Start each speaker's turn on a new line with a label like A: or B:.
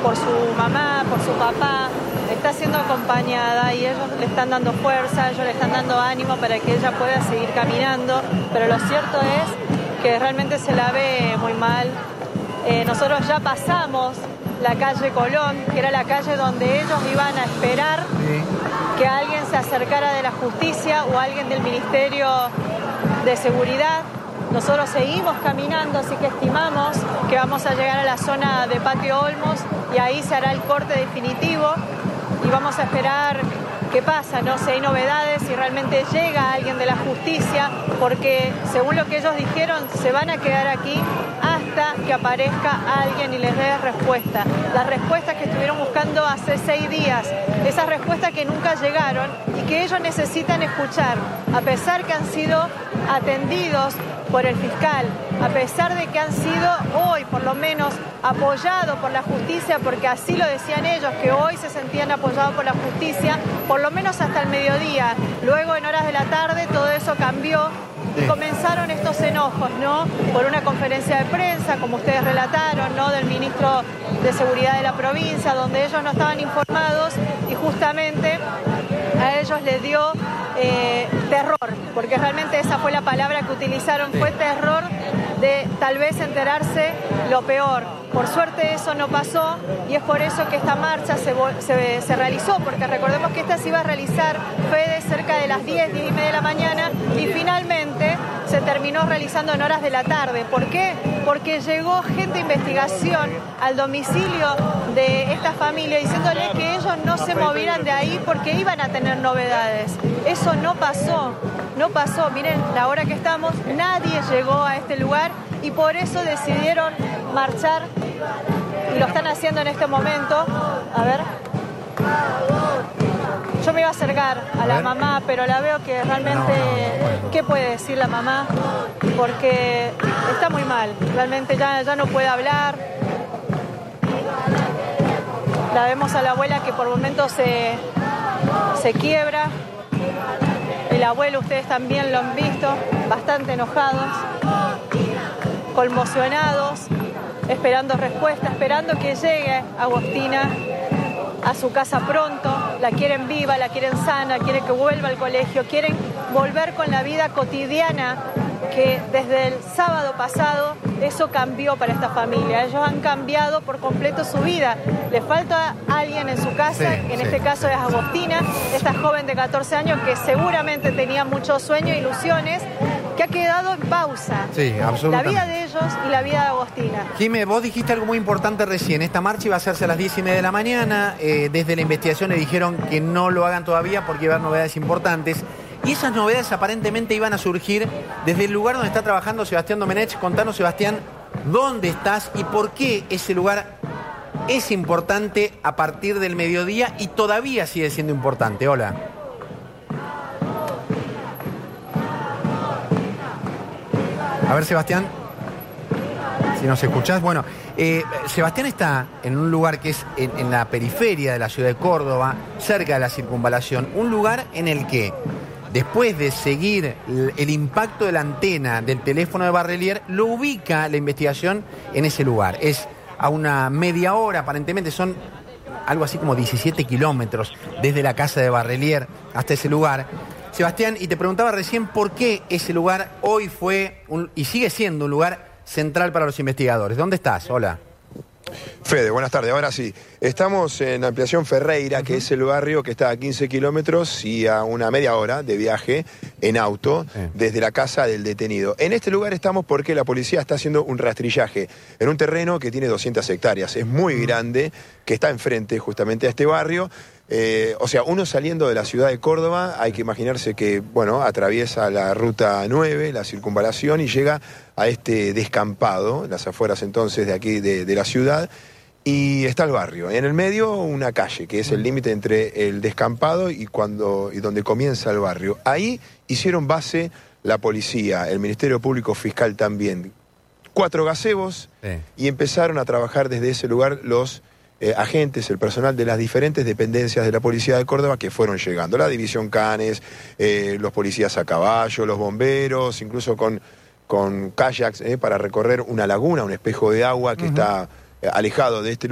A: por su mamá, por su papá, está siendo acompañada y ellos le están dando fuerza, ellos le están dando ánimo para que ella pueda seguir caminando, pero lo cierto es que realmente se la ve muy mal. Nosotros ya pasamos la calle Colón, que era la calle donde ellos iban a esperar que alguien se acercara de la justicia o alguien del Ministerio de Seguridad. Nosotros seguimos caminando, así que estimamos que vamos a llegar a la zona de Patio Olmos y ahí se hará el corte definitivo y vamos a esperar qué pasa, ¿no? Si hay novedades, si realmente llega alguien de la justicia, porque según lo que ellos dijeron, se van a quedar aquí hasta que aparezca alguien y les dé respuesta. Las respuestas que estuvieron buscando hace 6 días, esas respuestas que nunca llegaron y que ellos necesitan escuchar, a pesar que han sido atendidos por el fiscal, a pesar de que han sido hoy por lo menos apoyados por la justicia, porque así lo decían ellos, que hoy se sentían apoyados por la justicia, por lo menos hasta el mediodía. Luego en horas de la tarde todo eso cambió y comenzaron estos enojos, ¿no? Por una conferencia de prensa, como ustedes relataron, ¿no? Del ministro de Seguridad de la provincia, donde ellos no estaban informados y justamente a ellos les dio terror, porque realmente esa fue la palabra que utilizaron, fue terror de tal vez enterarse lo peor. Por suerte eso no pasó y es por eso que esta marcha se realizó, porque recordemos que esta se iba a realizar, Fede, cerca de las 10, 10 y media de la mañana y finalmente se terminó realizando en horas de la tarde. ¿Por qué? Porque llegó gente de investigación al domicilio de esta familia diciéndole que ellos no se movieran de ahí porque iban a tener novedades. Eso no pasó, no pasó. Miren, la hora que estamos, nadie llegó a este lugar y por eso decidieron marchar y lo están haciendo en este momento. A ver. Yo me iba a acercar a la mamá, pero la veo que realmente, ¿qué puede decir la mamá? Porque está muy mal, realmente ya no puede hablar. La vemos a la abuela que por momentos se quiebra. El abuelo, ustedes también lo han visto, bastante enojados, conmocionados, esperando respuesta, esperando que llegue Agostina a su casa pronto. La quieren viva, la quieren sana, quieren que vuelva al colegio, quieren volver con la vida cotidiana que desde el sábado pasado eso cambió para esta familia. Ellos han cambiado por completo su vida. Le falta alguien en su casa, este caso es Agostina, esta joven de 14 años que seguramente tenía muchos sueños e ilusiones, que ha quedado en pausa.
B: Sí, absolutamente.
A: La vida de ellos y la vida de Agostina.
B: Jimé, vos dijiste algo muy importante recién. Esta marcha iba a hacerse a las 10 y media de la mañana. Desde la investigación le dijeron que no lo hagan todavía porque iba a haber novedades importantes. Y esas novedades aparentemente iban a surgir desde el lugar donde está trabajando Sebastián Domenech. Contanos, Sebastián, ¿dónde estás y por qué ese lugar es importante a partir del mediodía y todavía sigue siendo importante? Hola. A ver, Sebastián, si nos escuchás. Bueno, Sebastián está en un lugar que es en la periferia de la ciudad de Córdoba, cerca de la circunvalación, un lugar en el que, después de seguir el impacto de la antena del teléfono de Barrelier, lo ubica la investigación en ese lugar. Es a una media hora, aparentemente son algo así como 17 kilómetros desde la casa de Barrelier hasta ese lugar. Sebastián, y te preguntaba recién por qué ese lugar hoy fue y sigue siendo un lugar central para los investigadores. ¿Dónde estás? Hola.
C: Fede, buenas tardes. Ahora sí, estamos en Ampliación Ferreira, que es el barrio que está a 15 kilómetros y a una media hora de viaje en auto desde la casa del detenido. En este lugar estamos porque la policía está haciendo un rastrillaje en un terreno que tiene 200 hectáreas. Es muy grande, que está enfrente justamente a este barrio. O sea, uno saliendo de la ciudad de Córdoba, hay que imaginarse que, bueno, atraviesa la ruta 9, la circunvalación, y llega a este descampado, las afueras entonces de aquí de la ciudad, y está el barrio. En el medio una calle, que es el límite entre el descampado y donde comienza el barrio. Ahí hicieron base la policía, el Ministerio Público Fiscal también. 4 gazebos y empezaron a trabajar desde ese lugar los agentes, el personal de las diferentes dependencias de la Policía de Córdoba que fueron llegando. La División Canes, los policías a caballo, los bomberos, incluso con kayaks para recorrer una laguna, un espejo de agua que está alejado de este lugar.